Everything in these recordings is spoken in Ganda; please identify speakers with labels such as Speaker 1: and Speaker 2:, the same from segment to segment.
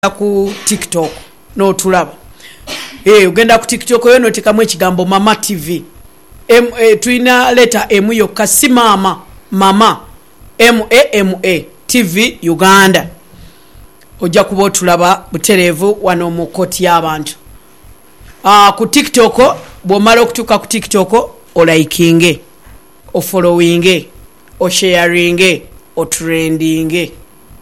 Speaker 1: ku TikTok no tulaba ugenda ku TikTok yo no tekamu ekigambo Mama TV tuina leta emu yokka si mama MAMA TV Uganda ojja kuba otulaba butereevu wano mu koti y'abantu ku TikTok bw'omala okutuuka ku TikTok olaikinge ofollowinge osharinge otrendinge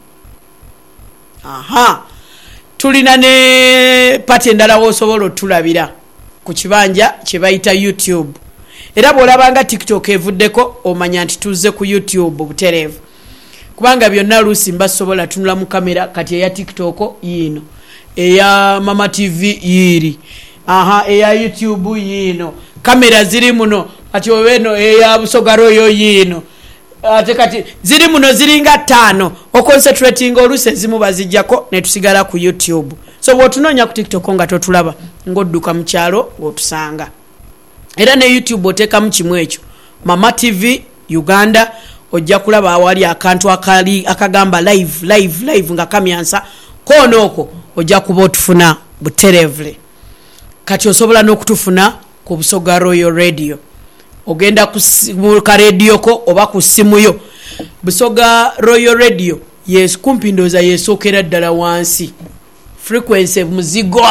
Speaker 1: tulina ne pati endala wosobola otulabira ku kibanja kye bayita YouTube era bw'olabanga TikTok evuddeko omanya nti tuzze ku YouTube butereevu kubanga byonna luusi mbasobola tunula mu kamera kati eya TikTok yino eya Mama TV yiri eya YouTube yino kamera ziri muno kati obeno eya Busogaro yo yino ate kati ziri muno ziringa 5 oconcentrating oluse zimu bazijjako ne tusigala ku YouTube so bwotunoonya ku TikTok nga totulaba ng'odduka mu kyalo otusanga era ne YouTube oteka mu kimu ekyo Mama TV Uganda ojja kulaba awali akantu akagamba live nga kamyansa konooko ojja kuba otufuna buterevle kati osobola n'okutufuna ku Busoga Royal Radio ogenda ku radio ko oba ku simu yo Busoga Royal Radio yes kumpi ndoza yesokera ddala wansi frequency muzigo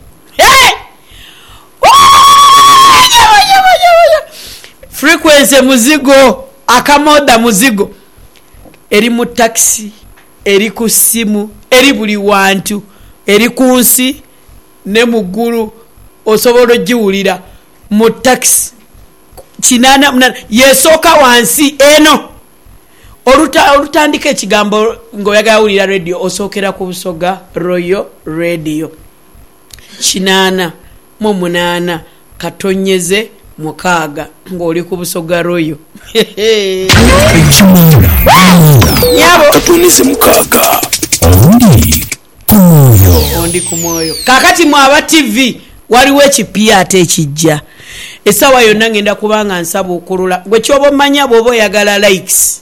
Speaker 1: frequency muzigo akamoda muzigo eri mu taxi eri ku simu eri buli wantu eri kunsi ne muguru osobola jiwulira mu taxi kinana mnana yesoka wansi eno olutandika ekigambo ngoyaga wulira radio osokera ku Busoga Royal Radio kinana mu munana katonyeze mukaaga ng'oli ku Busoga Royal yabo
Speaker 2: katonyeze mukaaga
Speaker 1: ondi ku mwoyo kakati mu aba TV waliwo ekipya ate ekijja esawa yonna ngenda kubanga nsaba okulula gwe kyoba omanya bw'oba oyagala likes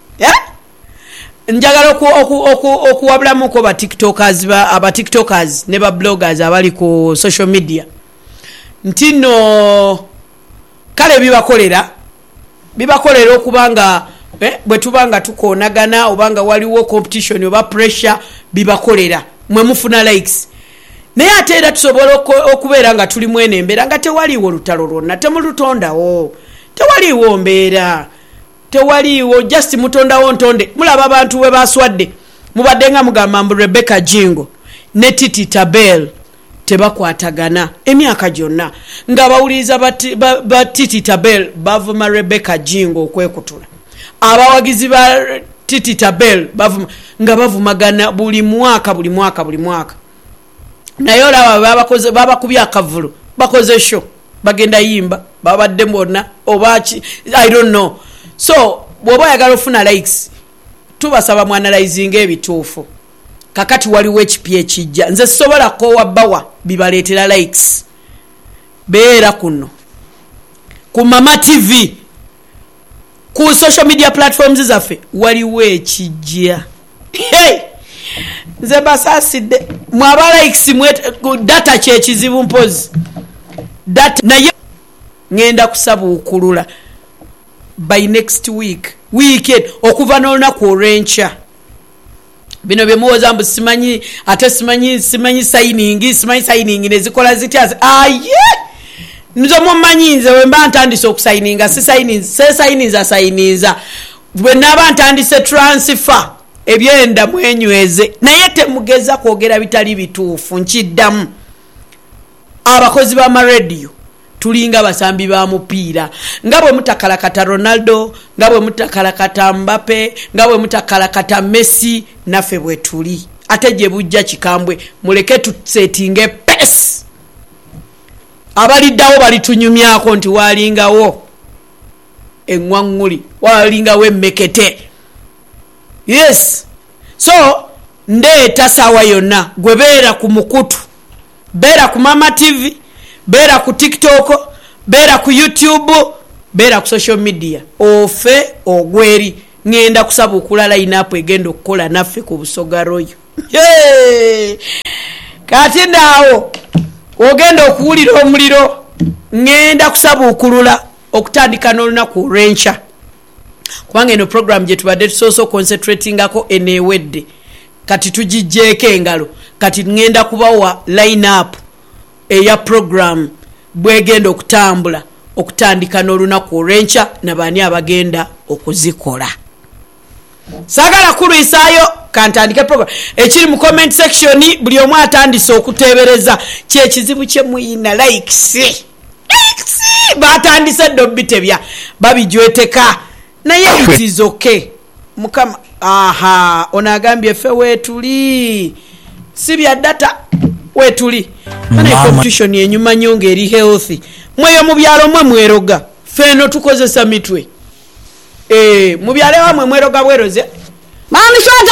Speaker 1: njagala okuwabulamuko aba tiktokers ne ba bloggers abali ku social media nti no kale bibakolera okubanga bwe tubanga tukoonagana obanga waliwo competition oba pressure bibakolera mwe mufuna likes naye ate era tusobola okubeera nga tuli mwene embeera nga tewaliiwo lutalo lwonna temulutondawo tewaliiwo mbeera tewaliiwo just mutondawo ntonde mulaba abantu we baswadde mubadde nga mugamba mbu Rebecca Jingo ne Titi Tabel tebakwatagana emyaka gyonna nga bawuliriza ba Titi Tabel bavuma Rebecca Jingo okwekutula abawagizi ba Titi Tabel nga bavumagana buli mwaka naye olaba babakubya akavulu bakoze show bagenda yimba babadde mbona oba I don't know so bw'oba oyagala ofuna likes tubasaba mwanalizing ebituufu kakati waliwo ekipya ekijja nze sobola kowabbawa bibaleetera likes beera kuno ku Mama TV ku social media platforms zaffe waliwo ekijja nze basaasidde mwaba likes data kyekizibu mpozi data naye ngenda kusaba okulula by next weekend okuva n'olunaku olw'enkya bino bye muwoza mbu simanyi signing nezikola zitya nzo mumanyi nze bwe mba ntandise okusayininga sayiniza bwe naba ntandise transfer ebyenda mwenyweze naye temugeza kwogera bitali bituufu nkiddamu abakozi b'amaradio tulinga basambi ba mupiira nga bwe mutakalakata Ronaldo nga bwe mutakalakata Mbappe nga bwe mutakalakata Messi naffe bwe tuli ate gye bujja kikambwe muleke tusetinge pes abaliddawo balitunyumyako nti walingawo engwanguli walingawo emmekete yes so ndeeta sawa yonna gwe beera ku mukutu beera ku Mama TV beera ku TikTok beera ku YouTube beera ku social media ofe ogweri ngenda kusaba okulala inapo egenda okukola naffe ku Busoga Royal kati naawo ogenda okuwulira omuliro ngenda kusabuukulula okutandika n'olunaku olw'enkya kubanga eno program gye tubadde tusoose oconcentratingako eneewedde kati tugijjeeko engalo kati ngenda kubawa line up eya program bwegenda okutambula okutandika n'olunaku olw'enkya nabaani abagenda okuzikola saagala kulwisaayo kantandike program ekiri mu comment section buli omu atandise okuteebereza kyekizibu kye muyina likes batandise ddo bitebya babijweteka naye it is okay mukama ono agambye ffe weetuli si bya data weetuli ana competition yenyuma nnyo ng'eri healthy mweyo mu byalo mwe mweroga ffeno tukozesa mitwe mu byalo wamwe mweroga bweroze
Speaker 2: mami shoza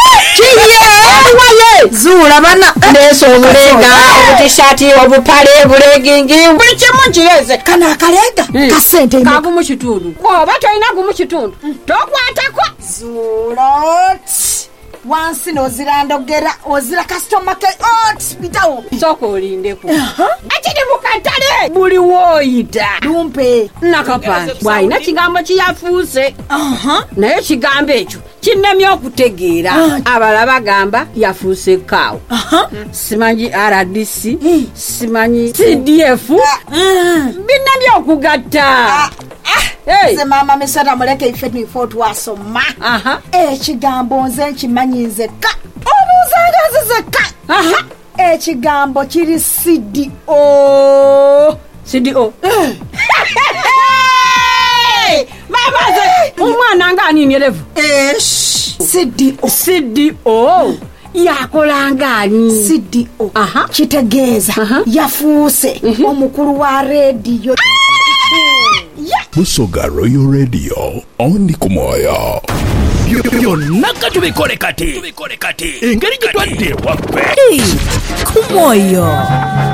Speaker 2: kiye zula bana leso obulega obutishati obupale bulegingi buli kimu kireze kana akalega kasente kagu mu kitundu ko batoyina gu mu kitundu tokwatako zulot wansi nozirandogera ozira customer care hospital soko olindeko akiri mukatale buli woyita dumpe nakapa bwaina kigambo kiyafuuse naye kigambo ekyo kinnemye okutegeera abala bagamba yafuuse kaawo simanyi RDC simanyi CDF binnemye okugatta
Speaker 3: Ze mama mesara muleke ife nifo twasoma ekigambo nze nkimanyi nzekka obuzanga zezekka ekigambo kiri CDO
Speaker 2: mama ze umwana ngani nyerevu CDO yakolangani
Speaker 3: CDO kitegeeza yafuuse omukulu wa radio
Speaker 4: Busoga Royal Radio on the Kumoyo.
Speaker 5: Byonna katubikole kati engeri gye twadde waffe
Speaker 6: Kumoyo.